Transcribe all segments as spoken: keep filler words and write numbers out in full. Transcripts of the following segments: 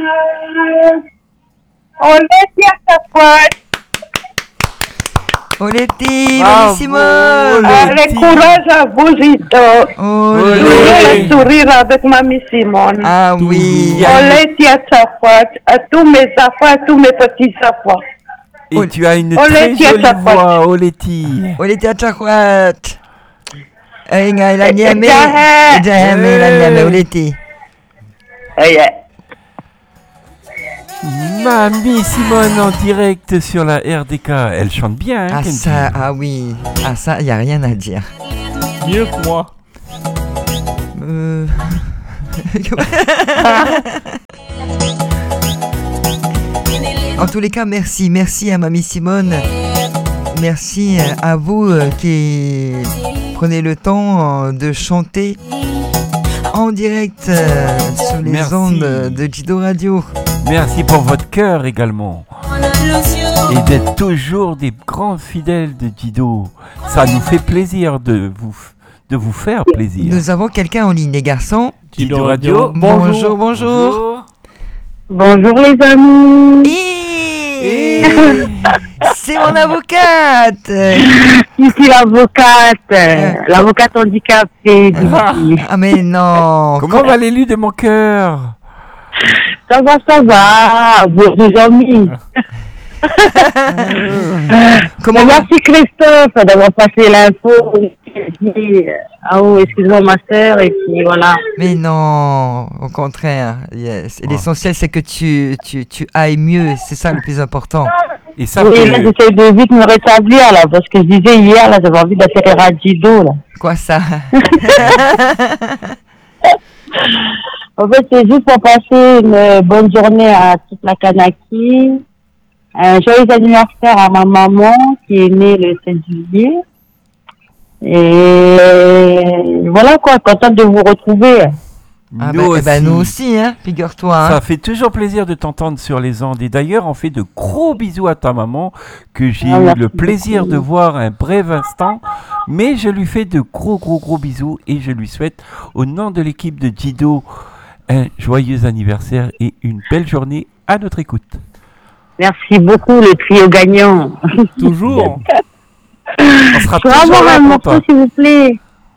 Oleti Attafuat. Oleti, Mamie Simone. Allez, courage à vous, Gito. Olé. Le sourire avec Mamie Simone. Ah oui. Oleti Attafuat, à tous mes affaires, à tous mes petits affaires. Et Ol- tu as une Oleti très jolie Attafuat. voix, Oleti. Oleti Attafuat. Inga ila nyame. Jahe. Jahe ila nyame Oleti. Eh, yeah. Mamie Simone en direct sur la R D K. Elle chante bien, hein, Ah Kenji. ça, ah oui. Ah ça, y a rien à dire. Mieux que moi. Euh... En tous les cas, merci, merci à Mamie Simone. Merci à vous euh, qui prenez le temps euh, de chanter en direct euh, sur les Merci. ondes de Jido Radio. Merci pour votre cœur également. Et d'être toujours des grands fidèles de Jido. Ça nous fait plaisir de vous, de vous faire plaisir. Nous avons quelqu'un en ligne, les garçons. Jido Radio. Bonjour, bonjour. Bonjour les amis. Et... C'est mon avocate. Ici l'avocate, l'avocate handicapée. Ah mais non. Comment va l'élu de mon cœur? Ça va, ça va, vos amis. Comment Merci Christophe d'avoir passé l'info. Ah oh, excuse-moi ma soeur, et puis voilà. Mais non, au contraire. Yes. Et l'essentiel, c'est que tu, tu, tu ailles mieux. C'est ça le plus important. Et ça Oui, fait- là, j'essaie de vite me rétablir, là, parce que je disais hier, là, j'avais envie d'atterrir à Jido, là. Quoi ça? En fait, c'est juste pour passer une bonne journée à toute la Kanaki. Un joyeux anniversaire à ma maman qui est née le sept juillet. Et voilà quoi, contente de vous retrouver. Ah Nous bah, eh ben, aussi. nous aussi, hein, figure-toi. Hein. Ça fait toujours plaisir de t'entendre sur les ondes. Et d'ailleurs, on fait de gros bisous à ta maman, que j'ai Ah, eu merci le plaisir beaucoup. de voir un bref instant. Mais je lui fais de gros, gros, gros bisous. Et je lui souhaite, au nom de l'équipe de Jido, un joyeux anniversaire et une belle journée à notre écoute. Merci beaucoup, le trio gagnant. Toujours. On sera Je peux toujours avoir là un pour morceau, toi. s'il vous plaît.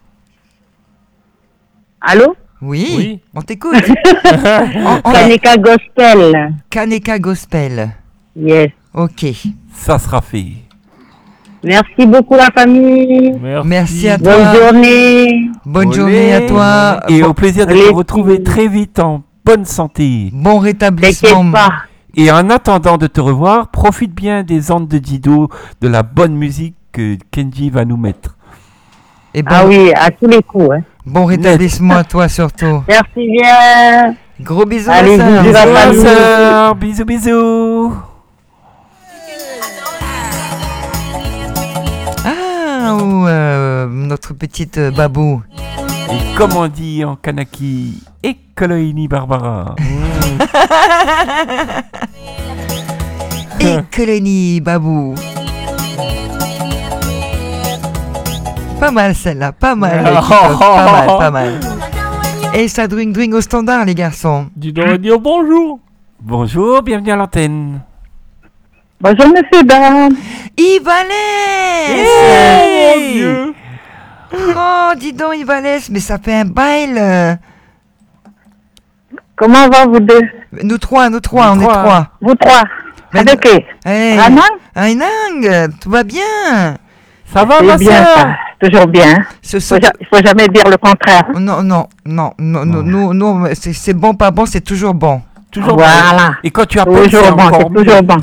Allô? Oui, Oui. on t'écoute. on, on a Kaneka Gospel. Kaneka Gospel. Yes. Ok. Ça sera fait. Merci beaucoup, la famille. Merci. Merci à toi. Bonne journée. Bonne Olé. journée à toi. Et Bon, au plaisir de Allez. te retrouver très vite en bonne santé. bon T'inquiète rétablissement. pas. Et en attendant de te revoir, profite bien des ondes de Jido, de la bonne musique que Kenji va nous mettre. Et bon, Ah oui, à tous les coups. Hein. bon rétablissement à toi surtout. Merci bien. Gros bisous. Allez, ma sœur. bisous, la Bisous, famille. ma sœur. Bisous, bisous. Ah, ou euh, notre petite euh, babou. Et comme on dit en Kanaki, Ekoloini Barbara. Et Colony babou. Pas mal celle-là, pas mal. Christophe, pas mal, pas mal. Et ça dring dring au standard les garçons. Tu dois dire bonjour. Bonjour, bienvenue à l'antenne. Bonjour, monsieur, dame. Ivalès. Oh mon Dieu. Oh, dis donc Ivalès, mais ça fait un bail. euh. Comment va vous deux? Nous trois, nous trois, Nous on trois. est trois. Vous trois. Mais Avec qui? Hey, Ranan? Ainang, tout va bien. Ça va, C'est ma bien, sœur? ça. Toujours bien. Ce Il ce- faut, ja- faut jamais dire le contraire. Non, non, non, non, non, non, non, c'est c'est bon, pas bon, c'est toujours bon. Toujours Voilà. bon. Et quand tu appelles, c'est Toujours bon, encore c'est mieux. toujours bon.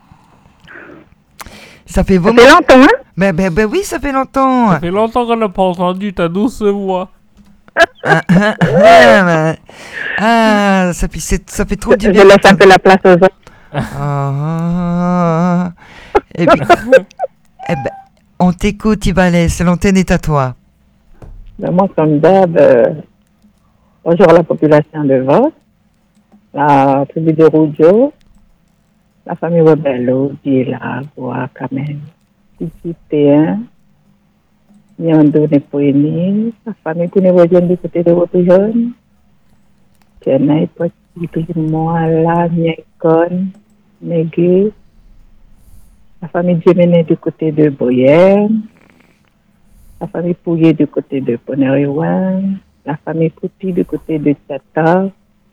Ça fait Ça vraiment. fait longtemps, hein? Ben, ben, ben oui, ça fait longtemps. Ça fait longtemps qu'on n'a pas entendu ta douce voix. Ah, ah, ah, ben, ah, ça fait, c'est- ça fait trop du Je bien. laisse un peu la place aux autres. Ah, ah, ah. Et puis, eh ben, on t'écoute, Ibalès, l'antenne est à toi. Ben, moi, comme d'hab, euh, bonjour à la population de Vos, la tribu de Roudio, la famille Webello, Dila, Bois, Kamel, Titi, T un, Nyando, Nepoini, la famille Kounévoisienne du côté de Wotoujon, Tienay, Poitiers, Moala, Niekon, Negué, la famille Djeméné du côté de Boyenne, la famille Pouillet du côté de Poneriwan, la famille Kouti du côté de Tata,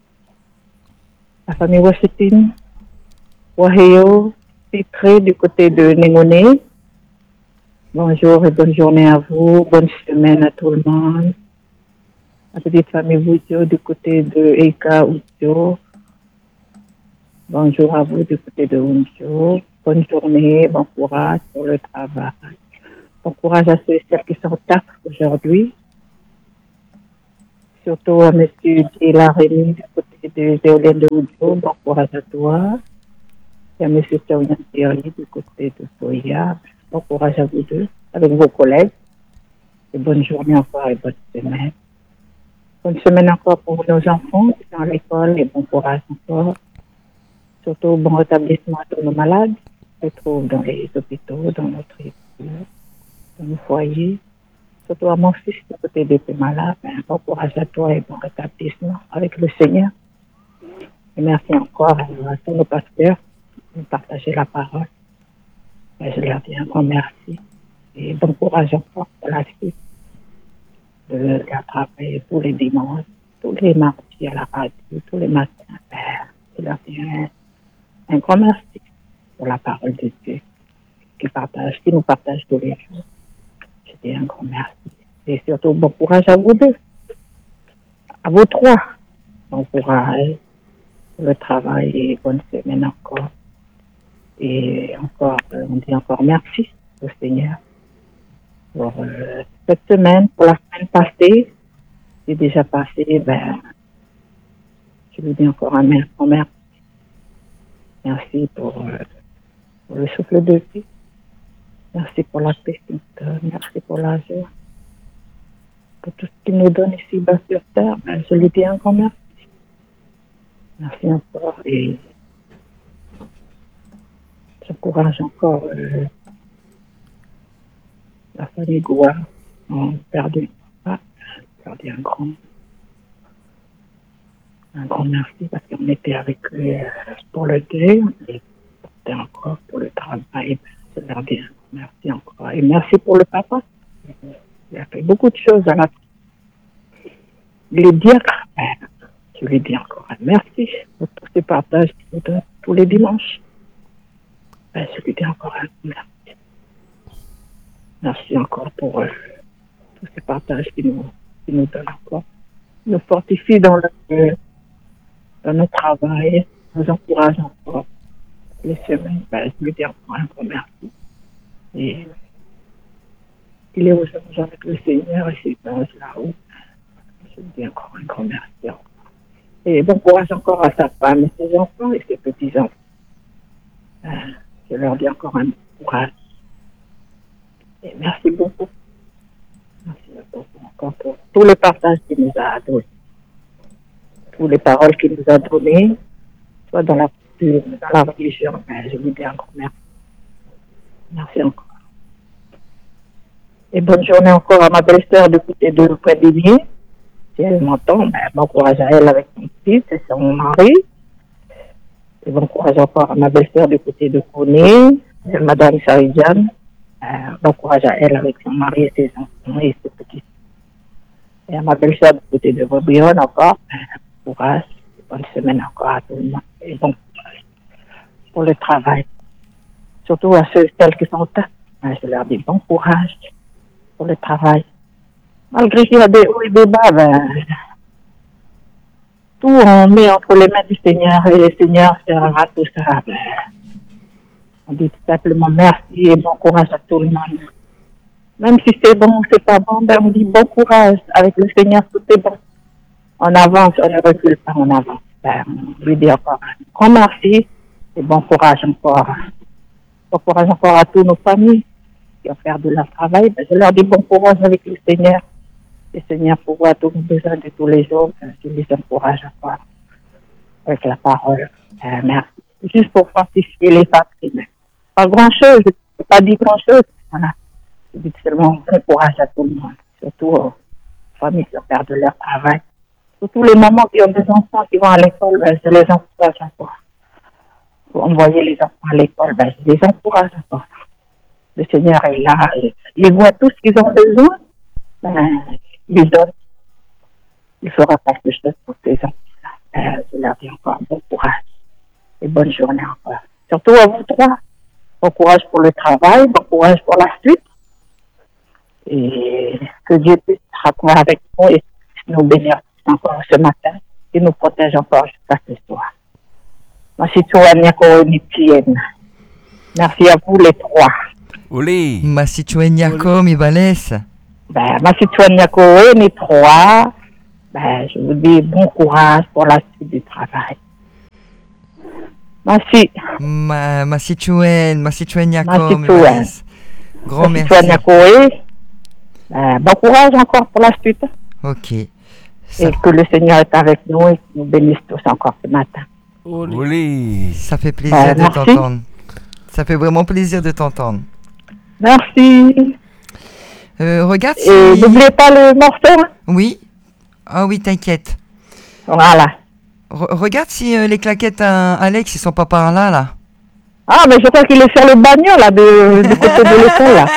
la famille Washington, Waheo, Titré du côté de Némoné. Bonjour et bonne journée à vous, bonne semaine à tout le monde. La petite famille Voudio du côté de Eka Oudio. Bonjour à vous du côté de Unjo. Bonne journée, bon courage pour le travail. Bon courage à ceux et celles qui sont tard aujourd'hui. Surtout à M. Dila Rémy du côté de Géolienne de Oudio. Bon courage à toi. Et à M. Théoyan Thierry du côté de Soya. Bon courage à vous deux, avec vos collègues. Et bonne journée encore et bonne semaine. Bonne semaine encore pour nos enfants qui sont à l'école et bon courage encore. Surtout bon rétablissement à tous nos malades qui se trouvent dans les hôpitaux, dans notre école, dans nos foyers. Surtout à mon fils du côté de tes malades. Ben, bon courage à toi et bon rétablissement avec le Seigneur. Et merci encore à tous nos pasteurs de nous partager la parole. Ben, je leur dis un grand merci et bon courage encore pour la suite de leur travail tous les dimanches, tous les mardis à la radio, tous les matins. Ben, je leur dis un, un grand merci pour la parole de Dieu qui partage, qui nous partage tous les jours. Je dis un grand merci. Et surtout, bon courage à vous deux, à vous trois. Bon courage pour le travail et bonne semaine encore. Et encore, euh, on dit encore merci au Seigneur pour euh, cette semaine, pour la semaine passée, qui est déjà passée, ben, je lui dis encore un grand merci. Merci pour, euh, pour le souffle de vie. Merci pour la paix qu'il nous donne. Merci pour la joie. Pour tout ce qu'il nous donne ici bas sur terre, ben, je lui dis un grand merci. Merci encore et j'encourage encore euh, la famille Goua. On a perdu un perdu un grand, un grand merci parce qu'on était avec eux pour le deuil, et c'était encore pour le travail. Je leur dis un grand merci encore. Et merci pour le papa. Il a fait beaucoup de choses à la les diacres. Je lui dis encore un merci pour tous ces partages qu'il nous donne tous les dimanches. Ben, je lui dis encore un merci. Merci encore pour euh, tous ces partages qu'il nous, qu'il nous donne encore. Il nous fortifie dans, le, dans notre travail, nous encourage encore les semaines. Ben, je lui dis encore un grand merci. Et il est aujourd'hui avec le Seigneur et ses anges là-haut. Je lui dis encore un grand merci. Et bon courage encore à sa femme et ses enfants et ses petits-enfants. Euh, Je leur dis encore un courage. Et merci beaucoup. Merci beaucoup encore pour tous les partages qu'il nous a donnés. Toutes les paroles qu'il nous a données, soit dans la culture, dans la religion. Ben, je lui dis encore merci. Merci encore. Et bonne journée encore à ma belle-sœur du côté de Prédigné. Si elle m'entend, ben, bon courage à elle avec son fils et son mari. Et bon courage encore à ma belle-sœur du côté de Koné, Madame Saridjan. Euh, bon courage à elle avec son mari et ses enfants et ses petits. Et à ma belle-sœur du côté de Bobrion encore, euh, bon courage, bonne semaine encore à tout le monde. Et bon courage pour le travail. Surtout à ceux et celles qui sont là. Euh, je leur dis bon courage pour le travail. Malgré qu'il y a des hauts et des bas, ben, tout on met entre les mains du Seigneur et le Seigneur fera tout ça. Ben, on dit tout simplement merci et bon courage à tout le monde. Même si c'est bon ou c'est pas bon, ben on dit bon courage. Avec le Seigneur, tout est bon. On avance, on ne recule pas, on avance. Ben, on lui dit encore un grand merci et bon courage encore. Bon courage encore à toutes nos familles qui ont fait de leur travail. Ben, je leur dis bon courage avec le Seigneur. Le Seigneur pourvoit tous nos besoins de tous les jours. Je les encourage encore avec la parole. Euh, merci. Juste pour fortifier les femmes. Pas grand-chose, je n'ai pas dit grand-chose. Voilà. Je dis seulement bon courage à tout le monde. Surtout aux familles qui ont perdu leur travail. Pour tous les mamans qui ont des enfants qui vont à l'école, ben, je les encourage encore. Pour envoyer les enfants à l'école, ben, je les encourage encore. Le Seigneur est là, il voit tout ce qu'ils ont besoin, ben, il les donne. Il fera quelque chose pour ces enfants. Ben, je leur dis encore bon courage et bonne journée encore. Surtout à vous trois. Bon courage pour le travail, bon courage pour la suite. Et que Dieu puisse raconter avec nous et nous bénir encore ce matin et nous protège encore jusqu'à ce soir. Merci Merci à vous les trois. Olé. Masituen Yakom Ibales. Ben, merci Niako les trois. Ben, je vous dis bon courage pour la suite du travail. Merci. Ma, Masituen, Masituen Yakom Masituen. Ibales. Grand merci. Ben, bon courage encore pour la suite. Ok. Et que le Seigneur est avec nous et qu'il nous bénisse tous encore ce matin. Olé. Olé. Ça fait plaisir Euh, de merci. t'entendre. Ça fait vraiment plaisir de t'entendre. Merci. Euh, regarde si... Et n'oubliez pas le morceau. Hein. Oui. Ah oui, t'inquiète. Voilà. Re- regarde si euh, les claquettes à Alex, ils sont pas par là, là. Ah, mais je crois qu'il est sur le bagnole, là, de, du côté de l'école, là.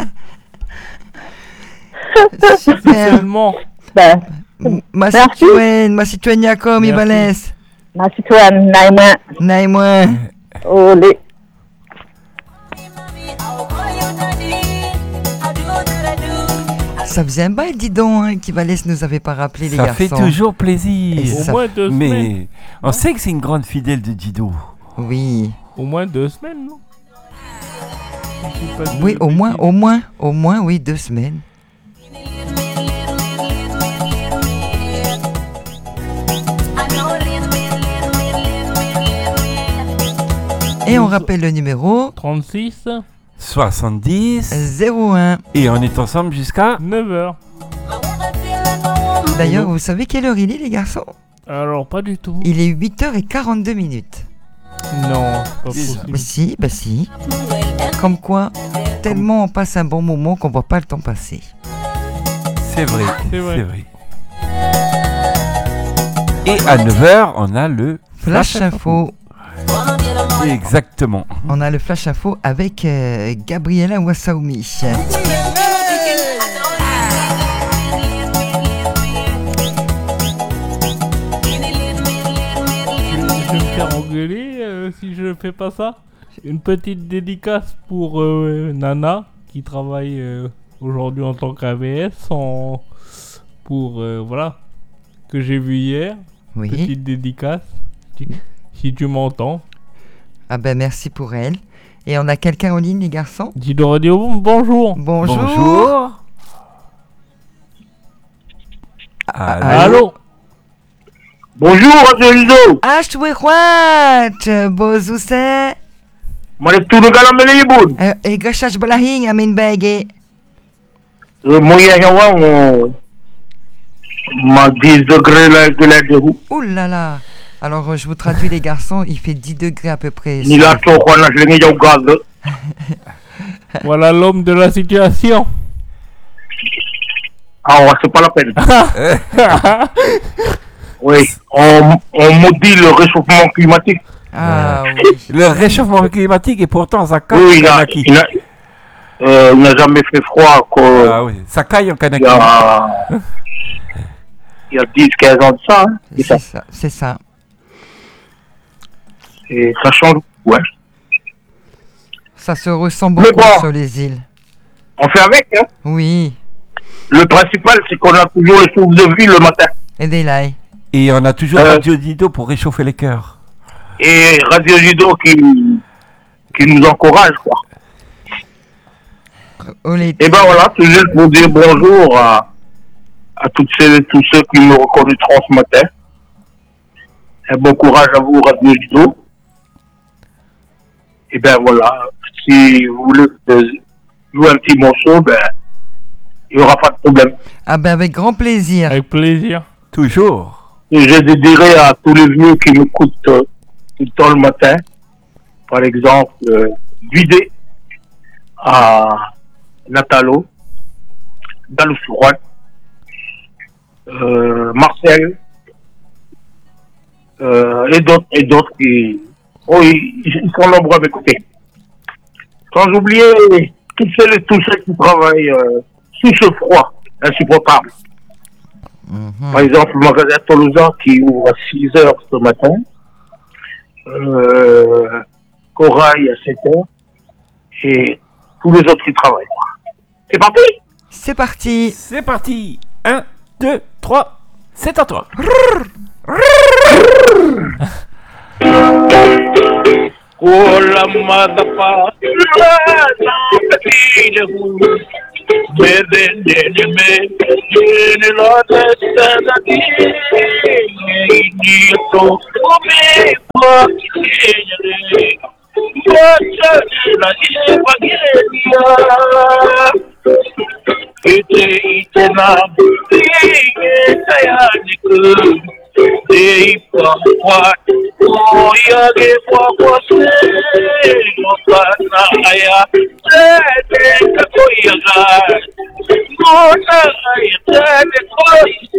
Super. Seulement. Ben, Masituen, Masituen Yakom Merci. Ibales. merci toi, Naïma. Naïmouin. Olé. Ça faisait un bail, dis donc, hein, qu'Ibales nous avait pas rappelé, les Ça garçons. fait toujours plaisir. Et Au ça- moins deux Mais semaines. on sait que c'est une grande fidèle de Dido. Oui. Au moins deux semaines, non? Je dis pas de Oui, au moins, bêtises. au moins, au moins, oui, deux semaines. Et on rappelle le numéro trente-six, soixante-dix. zéro un. Et on est ensemble jusqu'à... neuf heures. D'ailleurs, vous savez quelle heure il est, les garçons? Alors, pas du tout. Il est huit heures quarante-deux minutes. Non, pas Bah, Bah possible. si, bah si. Comme quoi, tellement on passe un bon moment qu'on voit pas le temps passer. C'est vrai, C'est vrai. c'est vrai. Et à neuf heures, on a le Flash Info. Exactement. On a le Flash Info avec euh, Gabriela Wassaoumi. Je vais me faire engueuler euh, si je fais pas ça. Une petite dédicace pour euh, Nana qui travaille euh, aujourd'hui en tant qu'A V S en... pour euh, voilà que j'ai vu hier. Oui. Petite dédicace. Si- Si tu m'entends. Ah ben merci pour elle. Et on a quelqu'un en ligne, les garçons? Dido Radio, bonjour. Bonjour. Bonjour. Allô. Allô. Bonjour, Radio Lido. Ashwehwat, Bozuse, Moi, tout le gars là, mais les bouts. et Gashach Balahing, Amin Bege. Moi, il y a un. Ma dix degrés là, de la déroute. Ouh là là. Alors euh, je vous traduis, les garçons, il fait dix degrés à peu près. Ni la choc, on a je l'ai mis au gaz. Voilà l'homme de la situation. Ah, ouais, c'est pas la peine. Oui, on, on maudit le réchauffement climatique. Ah oui. Le réchauffement climatique et pourtant ça caille Oui, en il n'a Kanaki. il n'a- euh, il n'a jamais fait froid. Quoi. Ah oui, ça caille en Il Kanaki. y a, il y a dix quinze ans de ça. Hein, et, ça, C'est ça, c'est ça. et ça change. Ouais. Ça se ressent Mais beaucoup bon. sur les îles. On fait avec. Hein. Oui. Le principal, c'est qu'on a toujours les souffles de vie le matin. Et des laits. Et on a toujours Euh. Radio Dido pour réchauffer les cœurs. Et Radio Judo qui, qui nous encourage, quoi. Olé. Et ben voilà, c'est juste pour dire bonjour à, à toutes celles et tous ceux qui me reconnaîtront ce matin. Et bon courage à vous, Radio Judo. Et ben voilà, si vous voulez euh, jouer un petit morceau, ben il n'y aura pas de problème. Ah ben avec grand plaisir. Avec plaisir. Toujours. Et je dédierai à tous les vieux qui m'écoutent euh, tout le temps le matin. Par exemple, euh, Guidé à Natalo, Daloussourouane, euh, Marcel, euh, et d'autres, et d'autres qui, oh, ils, ils sont nombreux à m'écouter. Sans oublier tous ceux, tous ceux qui travaillent euh, sous ce froid insupportable. Mhm. Par exemple, le magasin Toulousain qui ouvre à six heures ce matin, euh, Corail à sept heures, et tous les autres qui travaillent. C'est parti? C'est parti. C'est parti. un, deux, trois, c'est à toi. Oh la madapa, la fille mais then me, in la testa da di, ni to come qua chiedere, faccia la evangelia, ite ite na, ite tayaniku. Ei, papá, olha que papá, não tá na área, é de que coisa, não tá na área, é de coisa.